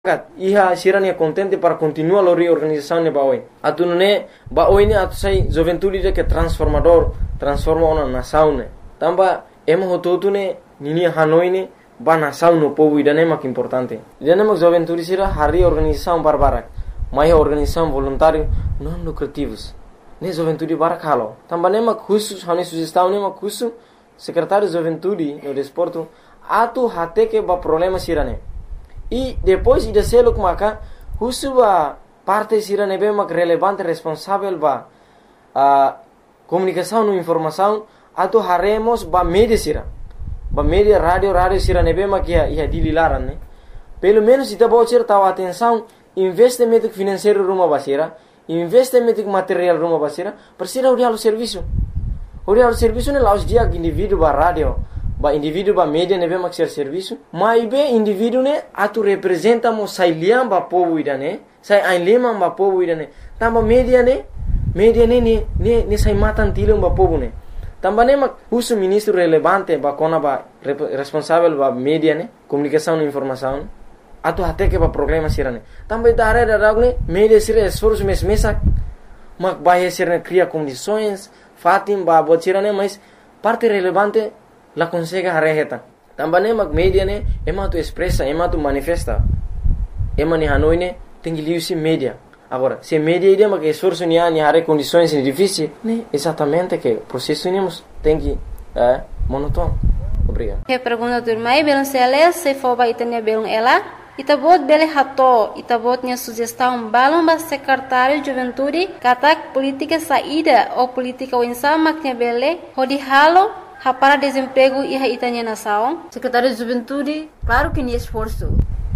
Iha sirania contente para continuar a reorganização ne baoi. Atu ne baoi ne atu sai juventude de que transforma uma nação ne. Tamba ema hototu ne nini Hanoi ne ba nação no povo idane mak importante. Idane mak juventude sira hari organização barbarak. Mai organização voluntário não lucrativos. Ne juventude barak halo. Tamba ne mak khusus hani sugestão ne mak khusus secretário de juventude no desporto atu hate que ba problema sirane. E depois de selo com maca, husuba parte sira nebe mak relevante responsável ba comunicação no informação atu haremos ba media sira. Ba media rádio sira nebe mak ia dililaran ne. Pelo menos ita bo sira tahu atenção investimento financeiro rumah basira, investimento material rumah basira, persira urialo serviço. Urialo serviço ne laos dia indivíduo ba rádio ba indivíduo ba media nebe mak ser serviço, mas be indivíduo ne atu representa mo sai liam ba povo idane, sai ein limam ba povo idane. Tamba media ne sai matan tilum ba povo ne. Tamba ne mak usu ministro relevante ba kona ba responsável ba media ne, comunicação e informação. Atu hate ke ba problema sirane. Tamba ita are da ne media sira esforço mesak mak ba sira cria condições, fatim ba botirane, mas parte relevante la consegue hareheta. Também mak media ne ema tu expressa, ema tu manifesta. Ema ni Hanoi ne tengi liusi media. Agora, se media ide mak esforço ni hare condições difíceis, ne exatamente que processo nemos tem que monótono. Obrigado. Que pergunta turmai belum sele se foba itania belum ela. Itabot bele hato, itabot nya sugestão balão ba secretário de juventude katak política saída ou política winsa maknya bele hodi halo para desemprego e a itania nação. Secretário de Juventude, claro que nem esforço.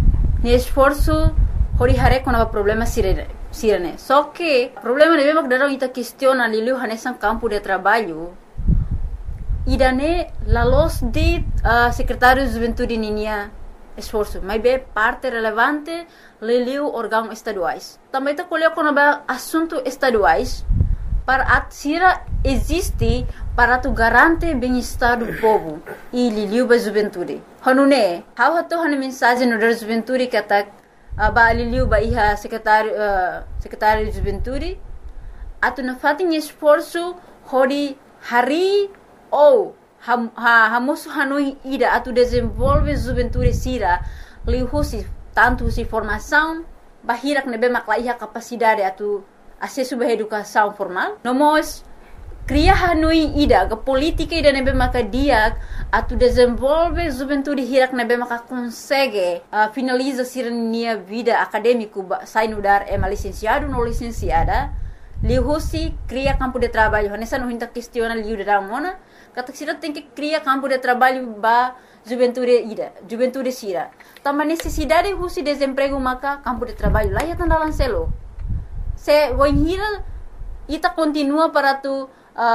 Hori hare com o problema sirene. Só que o problema é mesmo que daram ita questiona ali o hanesan campo de trabalho. E dane la los de secretário de Juventude ninia esforço, mas bem parte relevante leliu órgãos estaduais. Também está colhendo com assunto estaduais para a sira existe para tu garante bem-estar do povo e liliu ba juventude. Hanune, how hato hane mensagem no da juventude que atak ba liliu ba iha secretário de juventude atu na fatin esforço hori hari ou hamosu hanui ida atu desenvolve juventude sira lihusi tanto si formação bahirak nebe makla iha capacidade atu acesso à educação formal. Nomos cria hanui ida ga política ida nebe maka dia atu desenvolve juventude hirak nebe maka consegue finaliza sirnia vida acadêmico sai no dar licenciado no licenciada lihusi cria campo de trabalho hanesa no hinta questiona liu da mona kata sira tem que cria campo de trabalho ba juventude sira tama necessidade husi desemprego maka campo de trabalho lá ya tandalan selo se woinhira ita continua para tu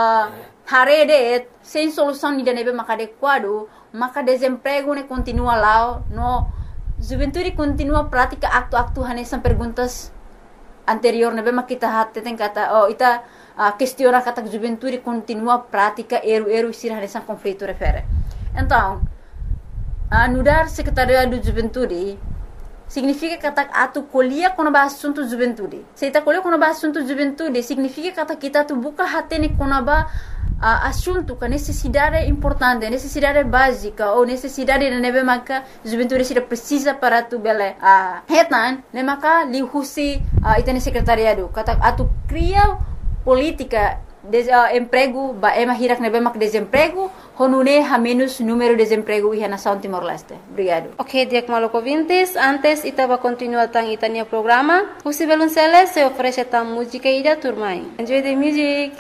harede sem solução ni nebe maka adequado maka desemprego ne continua lá no juventude continua prática aktu hanesan perguntas anterior nebe maka kita hatte ten kata ita questiona kata juventude continua prática eru sira hanesan conflito refere. Então anudar secretariado de juventude significa kata atu colhia quando ba assunto juventude. Se ita colhia quando ba assunto juventude significa kata kita tu buka hatene quando ba assunto com necessidade importante, necessidade básica ou necessidade de nebe maka juventude sira precisa para tu bele hetan ne maka li husi itane secretariado kata atu cria política emprego ba ema hirak nebe mak desemprego honune ha menos número de desemprego e na São Timor-Leste. Obrigado. Ok, diak maloko vintes, antes itaba continua tang itania programa. Usi belun sele se oferece tang música ida turmai. Enjoy the music.